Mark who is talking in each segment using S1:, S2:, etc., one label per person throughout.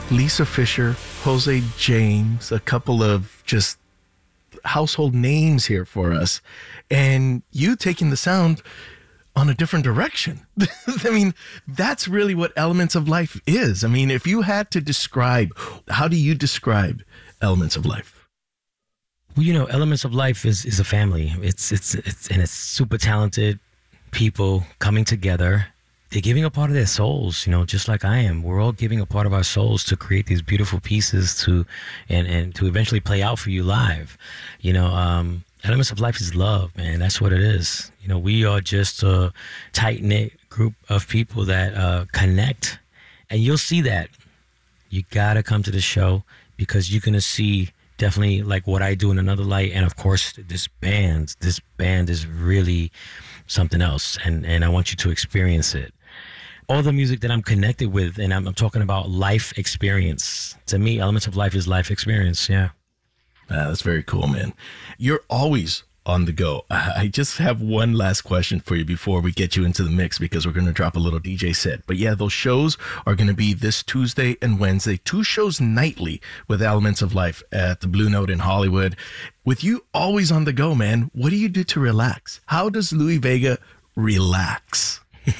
S1: Lisa Fischer, Jose James, a couple of just household names here for us, and you taking the sound on a different direction. I mean, that's really what Elements of Life is. I mean, if you had to describe, how do you describe Elements of Life?
S2: Well, you know, Elements of Life is a family. It's super talented people coming together. They're giving a part of their souls, you know, just like I am. We're all giving a part of our souls to create these beautiful pieces and to eventually play out for you live. You know, Elements of Life is love, man. That's what it is. You know, we are just a tight-knit group of people that connect. And you'll see that. You got to come to the show because you're going to see definitely like what I do in another light. And, of course, this band is really something else. And I want you to experience it. All the music that I'm connected with, and I'm talking about life experience. To me, Elements of Life is life experience, yeah.
S1: That's very cool, man. You're always on the go. I just have one last question for you before we get you into the mix, because we're going to drop a little DJ set. But yeah, those shows are going to be this Tuesday and Wednesday, 2 shows nightly with Elements of Life at the Blue Note in Hollywood. With you always on the go, man, what do you do to relax? How does Louie Vega relax?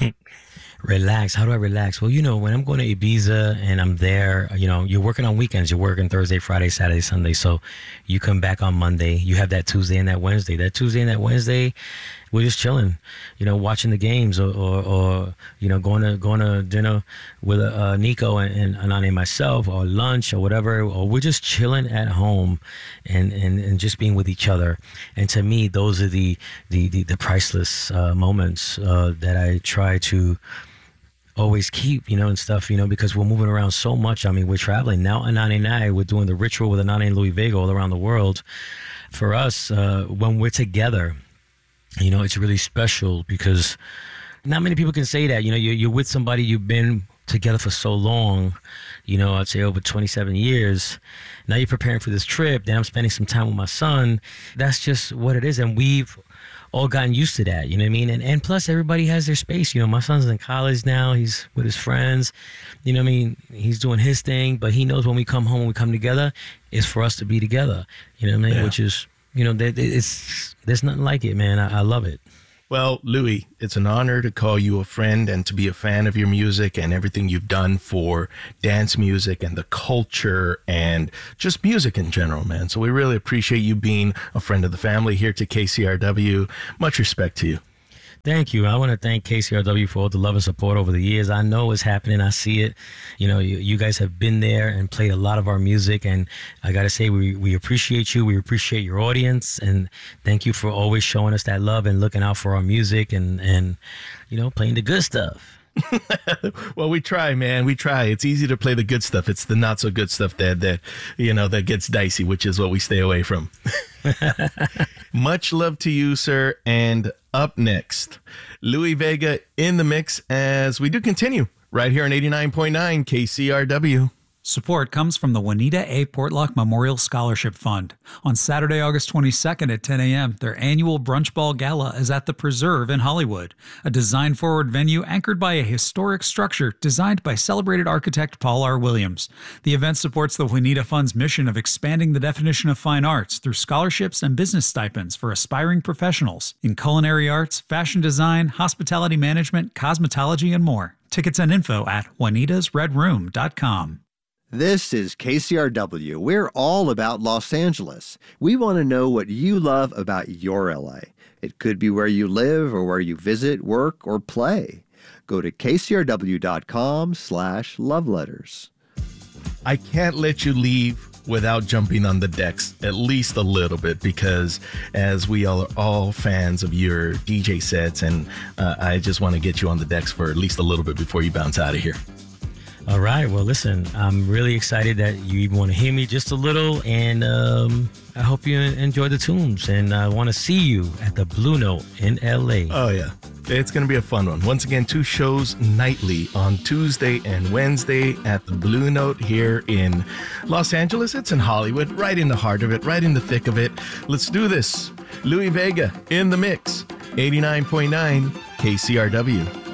S2: Relax. How do I relax? Well, you know, when I'm going to Ibiza and I'm there, you know, you're working on weekends. You're working Thursday, Friday, Saturday, Sunday. So you come back on Monday. You have that Tuesday and that Wednesday. That Tuesday and that Wednesday, we're just chilling, you know, watching the games or you know, going to dinner with Nico and Anani and myself, or lunch or whatever, or we're just chilling at home and just being with each other. And to me, those are the priceless moments that I try to always keep, you know, and stuff, you know, because we're moving around so much. I mean, we're traveling now. Anani and I, we're doing the ritual with Anani and Louie Vega all around the world. For us, when we're together, you know, it's really special because not many people can say that. You know, you're with somebody, you've been together for so long, you know, I'd say over 27 years. Now you're preparing for this trip. Then I'm spending some time with my son. That's just what it is. And we've all gotten used to that, you know what I mean? And plus everybody has their space. You know, my son's in college now. He's with his friends. You know what I mean? He's doing his thing, but he knows when we come home, when we come together, it's for us to be together. You know what I mean? Yeah. Which is, you know, there's nothing like it, man. I love it.
S1: Well, Louie, it's an honor to call you a friend and to be a fan of your music and everything you've done for dance music and the culture and just music in general, man. So we really appreciate you being a friend of the family here to KCRW. Much respect to you.
S2: Thank you. I want to thank KCRW for all the love and support over the years. I know it's happening. I see it. You know, you guys have been there and played a lot of our music. And I got to say, we appreciate you. We appreciate your audience. And thank you for always showing us that love and looking out for our music and you know, playing the good stuff.
S1: Well, we try, man. We try. It's easy to play the good stuff. It's the not so good stuff that you know, that gets dicey, which is what we stay away from. Much love to you, sir. And up next, Louie Vega in the mix as we do continue right here on 89.9 KCRW.
S3: Support comes from the Juanita A. Portlock Memorial Scholarship Fund. On Saturday, August 22nd at 10 a.m., their annual Brunch Ball Gala is at the Preserve in Hollywood, a design-forward venue anchored by a historic structure designed by celebrated architect Paul R. Williams. The event supports the Juanita Fund's mission of expanding the definition of fine arts through scholarships and business stipends for aspiring professionals in culinary arts, fashion design, hospitality management, cosmetology, and more. Tickets and info at juanitasredroom.com.
S4: This is KCRW. We're all about Los Angeles. We want to know what you love about your LA. It could be where you live or where you visit, work, or play. Go to kcrw.com/loveletters.
S1: I can't let you leave without jumping on the decks at least a little bit, because as we are all fans of your DJ sets, and I just want to get you on the decks for at least a little bit before you bounce out of here.
S2: All right. Well, listen, I'm really excited that you even want to hear me just a little, and I hope you enjoy the tunes, and I want to see you at the Blue Note in LA.
S1: Oh, yeah. It's going to be a fun one. Once again, 2 shows nightly on Tuesday and Wednesday at the Blue Note here in Los Angeles. It's in Hollywood, right in the heart of it, right in the thick of it. Let's do this. Louie Vega in the mix, 89.9 KCRW.